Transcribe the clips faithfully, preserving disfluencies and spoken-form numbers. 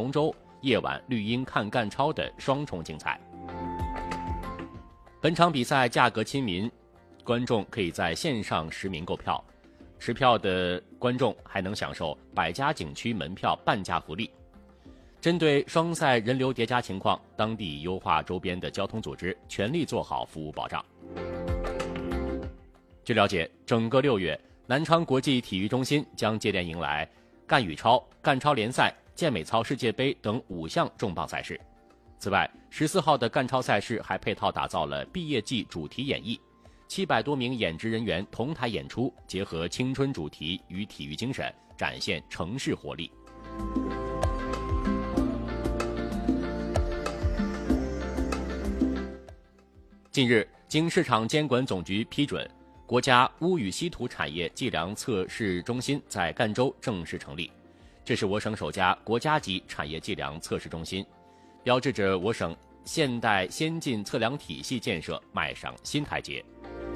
同舟，夜晚绿茵看赣超的双重精彩。本场比赛价格亲民，观众可以在线上实名购票，持票的观众还能享受百家景区门票半价福利。针对双赛人流叠加情况，当地优化周边的交通组织，全力做好服务保障。据了解，整个六月，南昌国际体育中心将接连迎来赣羽超、赣超联赛、健美操世界杯等五项重磅赛事。此外，十四号的赣超赛事还配套打造了毕业季主题演绎，七百多名演职人员同台演出，结合青春主题与体育精神，展现城市活力。近日，经市场监管总局批准，国家钨与稀土产业计量测试中心在赣州正式成立。这是我省首家国家级产业计量测试中心，标志着我省现代先进测量体系建设迈上新台阶。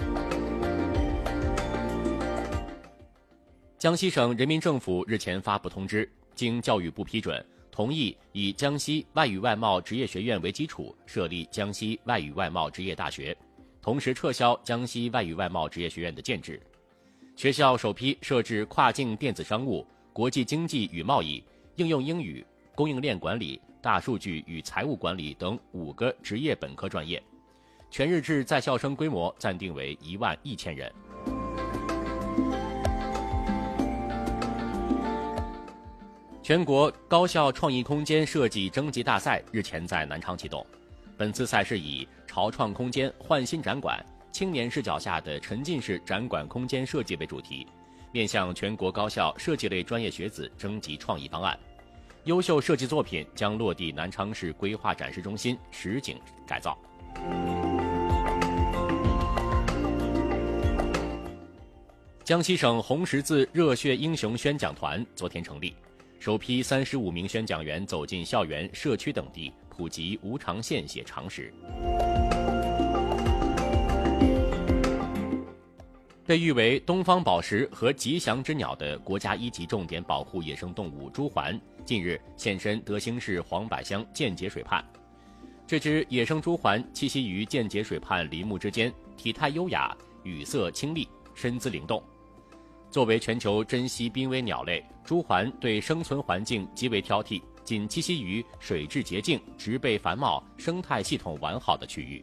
江西省人民政府日前发布通知，经教育部批准，同意以江西外语外贸职业学院为基础设立江西外语外贸职业大学，同时撤销江西外语外贸职业学院的建制。学校首批设置跨境电子商务、国际经济与贸易、应用英语、供应链管理、大数据与财务管理等五个职业本科专业，全日制在校生规模暂定为一万一千人。全国高校创意空间设计征集大赛日前在南昌启动。本次赛事以潮创空间焕新展馆、青年视角下的沉浸式展馆空间设计为主题，面向全国高校设计类专业学子征集创意方案。优秀设计作品将落地南昌市规划展示中心实景改造。江西省红十字热血英雄宣讲团昨天成立，首批三十五名宣讲员走进校园、社区等地，普及无偿献血常识。被誉为东方宝石和吉祥之鸟的国家一级重点保护野生动物朱鹮，近日现身德兴市黄柏乡建节水畔。这只野生朱鹮栖息于建节水畔林木之间，体态优雅，羽色清丽，身姿灵动。作为全球珍稀濒危鸟类，朱鹮对生存环境极为挑剔，仅栖息于水质洁净、植被繁茂、生态系统完好的区域。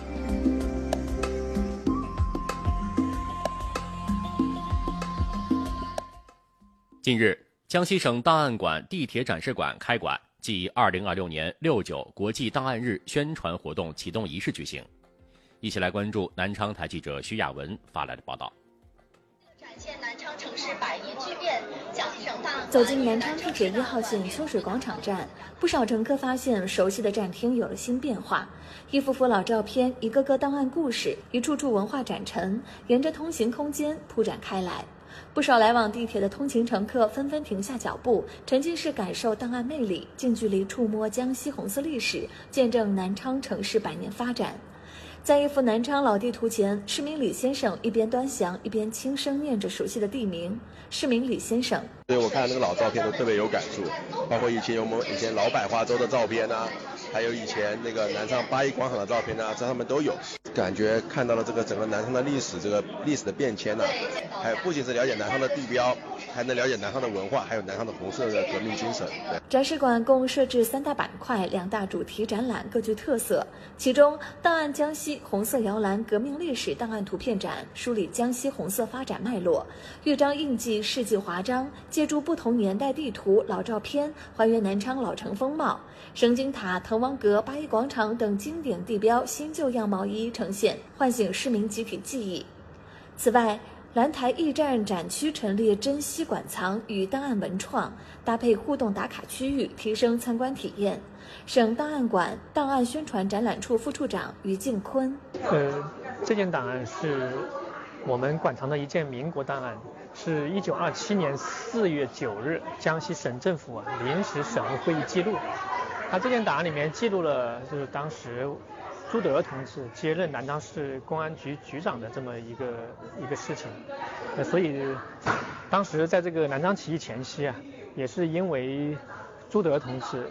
近日，江西省档案馆地铁展示馆开馆，暨二零二六年六九国际档案日宣传活动启动仪式举行。一起来关注南昌台记者徐雅文发来的报道。 展现南昌城市百年巨变，江西省档案馆走进南昌地铁一号线秋水广场站，不少乘客发现熟悉的站厅有了新变化，一幅幅老照片，一个个档案故事，一处处文化展陈，沿着通行空间铺展开来。不少来往地铁的通勤乘客纷纷停下脚步，沉浸式感受档案魅力，近距离触摸江西红色历史，见证南昌城市百年发展。在一幅南昌老地图前，市民李先生一边端详一边轻声念着熟悉的地名。市民李先生， 所以我看那个老照片都特别有感触，包括以前我们以前老百花洲的照片啊，还有以前那个南昌八一广场的照片啊，这上面都有，感觉看到了这个整个南昌的历史，这个历史的变迁啊，还有不仅是了解南昌的地标，还能了解南昌的文化，还有南昌的红色的革命精神。 展示馆共设置三大板块，两大主题展览各具特色，其中档案江西红色摇篮革命历史档案图片展梳理江西红色发展脉络，豫章印记世纪华章，借助不同年代地图、老照片还原南昌老城风貌，生金塔、滕王阁、八一广场等经典地标新旧样貌一一呈现，唤醒市民集体记忆。此外，兰台驿站展区陈列珍稀馆藏与档案文创，搭配互动打卡区域，提升参观体验。省档案馆档案宣传展览处副处长于敬坤， 呃，这件档案是我们馆藏的一件民国档案，是一九二七年四月九日江西省政府啊临时省务会议记录。它这件档案里面记录了就是当时朱德同志接任南昌市公安局局长的这么一个一个事情。呃，所以当时在这个南昌起义前夕啊，也是因为朱德同志